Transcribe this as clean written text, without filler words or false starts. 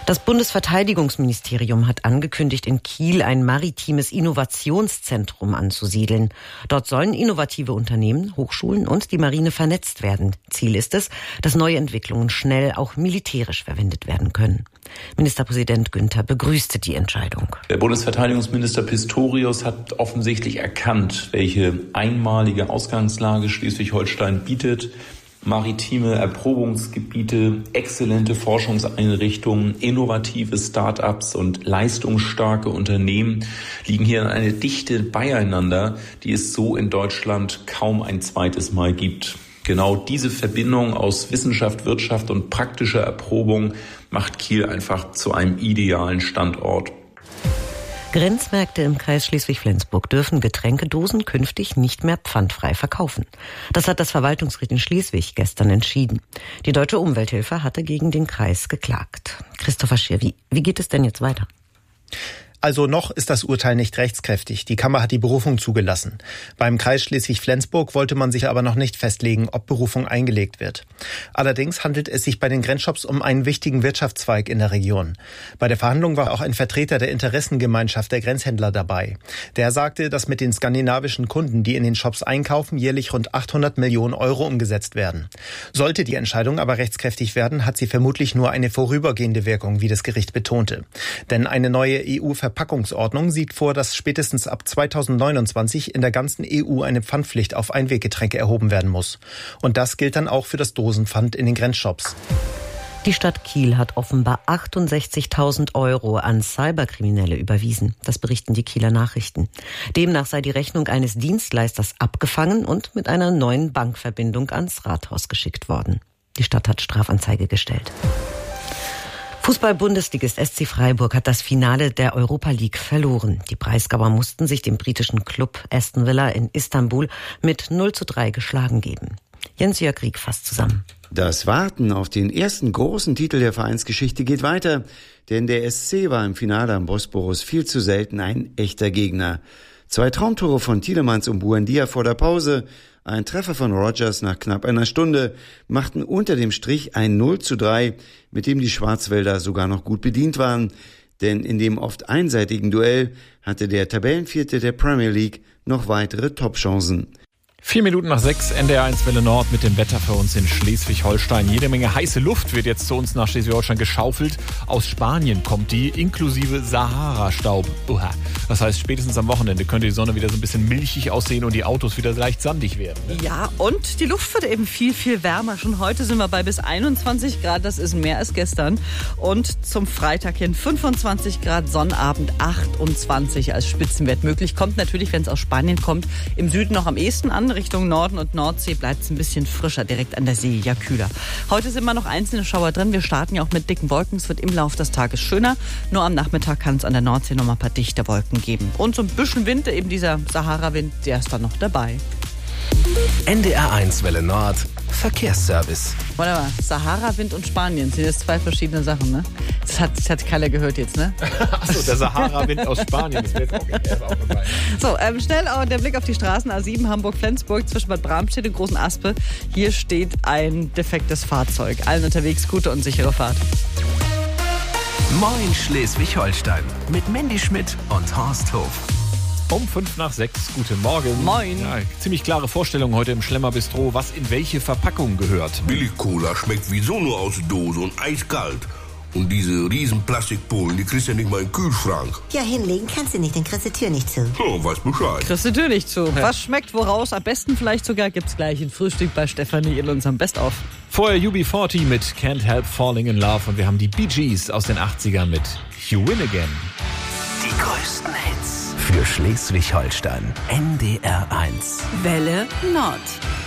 Das Bundesverteidigungsministerium hat angekündigt, in Kiel ein maritimes Innovationszentrum anzusiedeln. Dort sollen innovative Unternehmen, Hochschulen und die Marine vernetzt werden. Ziel ist es, dass neue Entwicklungen schnell auch militärisch verwendet werden können. Ministerpräsident Günther begrüßte die Entscheidung. Der Bundesverteidigungsminister Pistorius hat offensichtlich erkannt, welche einmalige Ausgangslage Schleswig-Holstein bietet. Maritime Erprobungsgebiete, exzellente Forschungseinrichtungen, innovative Start-ups und leistungsstarke Unternehmen liegen hier in eine Dichte beieinander, die es so in Deutschland kaum ein zweites Mal gibt. Genau diese Verbindung aus Wissenschaft, Wirtschaft und praktischer Erprobung macht Kiel einfach zu einem idealen Standort. Grenzmärkte im Kreis Schleswig-Flensburg dürfen Getränkedosen künftig nicht mehr pfandfrei verkaufen. Das hat das Verwaltungsgericht in Schleswig gestern entschieden. Die Deutsche Umwelthilfe hatte gegen den Kreis geklagt. Christopher Schier, wie geht es denn jetzt weiter? Also noch ist das Urteil nicht rechtskräftig. Die Kammer hat die Berufung zugelassen. Beim Kreis Schleswig-Flensburg wollte man sich aber noch nicht festlegen, ob Berufung eingelegt wird. Allerdings handelt es sich bei den Grenzshops um einen wichtigen Wirtschaftszweig in der Region. Bei der Verhandlung war auch ein Vertreter der Interessengemeinschaft der Grenzhändler dabei. Der sagte, dass mit den skandinavischen Kunden, die in den Shops einkaufen, jährlich rund 800 Millionen Euro umgesetzt werden. Sollte die Entscheidung aber rechtskräftig werden, hat sie vermutlich nur eine vorübergehende Wirkung, wie das Gericht betonte. Denn eine neue EU-Verpackungsordnung sieht vor, dass spätestens ab 2029 in der ganzen EU eine Pfandpflicht auf Einweggetränke erhoben werden muss. Und das gilt dann auch für das Dosenpfand in den Grenzshops. Die Stadt Kiel hat offenbar 68.000 Euro an Cyberkriminelle überwiesen. Das berichten die Kieler Nachrichten. Demnach sei die Rechnung eines Dienstleisters abgefangen und mit einer neuen Bankverbindung ans Rathaus geschickt worden. Die Stadt hat Strafanzeige gestellt. Fußball-Bundesligist SC Freiburg hat das Finale der Europa League verloren. Die Breisgauer mussten sich dem britischen Club Aston Villa in Istanbul mit 0:3 geschlagen geben. Jens-Jörg Rieck fasst zusammen. Das Warten auf den ersten großen Titel der Vereinsgeschichte geht weiter, denn der SC war im Finale am Bosporus viel zu selten ein echter Gegner. 2 Traumtore von Tielemans und Buendia vor der Pause, ein Treffer von Rogers nach knapp einer Stunde machten unter dem Strich ein 0:3, mit dem die Schwarzwälder sogar noch gut bedient waren. Denn in dem oft einseitigen Duell hatte der Tabellenvierte der Premier League noch weitere Topchancen. 6:04, NDR 1 Welle Nord mit dem Wetter für uns in Schleswig-Holstein. Jede Menge heiße Luft wird jetzt zu uns nach Schleswig-Holstein geschaufelt. Aus Spanien kommt die, inklusive Sahara-Staub. Oha. Das heißt, spätestens am Wochenende könnte die Sonne wieder so ein bisschen milchig aussehen und die Autos wieder leicht sandig werden. Ne? Ja, und die Luft wird eben viel, viel wärmer. Schon heute sind wir bei bis 21 Grad, das ist mehr als gestern. Und zum Freitag hin 25 Grad, Sonnabend 28 als Spitzenwert möglich. Kommt natürlich, wenn es aus Spanien kommt, im Süden noch am ehesten an. Richtung Norden und Nordsee bleibt es ein bisschen frischer, direkt an der See, ja kühler. Heute sind immer noch einzelne Schauer drin. Wir starten ja auch mit dicken Wolken. Es wird im Laufe des Tages schöner. Nur am Nachmittag kann es an der Nordsee noch mal ein paar dichte Wolken geben. Und so ein bisschen Wind, eben dieser Sahara-Wind, der ist dann noch dabei. NDR 1 Welle Nord, Verkehrsservice. Wunderbar. Sahara-Wind und Spanien sind jetzt 2 verschiedene Sachen, ne? Das hat keiner gehört jetzt, ne? Achso, der Sahara-Wind aus Spanien, das wäre jetzt auch dabei. So, schnell der Blick auf die Straßen. A7 Hamburg-Flensburg zwischen Bad Bramstedt und Großen Aspe. Hier steht ein defektes Fahrzeug. Allen unterwegs gute und sichere Fahrt. Moin Schleswig-Holstein mit Mandy Schmidt und Horst Hof. Um 5:05, guten Morgen. Moin. Ja, ziemlich klare Vorstellung heute im Schlemmer Bistro, was in welche Verpackung gehört. Billig-Cola schmeckt wieso nur aus Dose und eiskalt. Und diese riesen Plastikpullen, die kriegst du ja nicht mal im Kühlschrank. Ja, hinlegen kannst du nicht, dann kriegst du die Tür nicht zu. Oh, weiß Bescheid. Kriegst die Tür nicht zu. Ja. Was schmeckt woraus? Am besten vielleicht sogar gibt's gleich ein Frühstück bei Stefanie in unserem Best-of. Vorher UB40 mit Can't Help Falling in Love und wir haben die Bee Gees aus den 80ern mit You Win Again. Die größten Hits für Schleswig-Holstein. NDR 1 Welle Nord.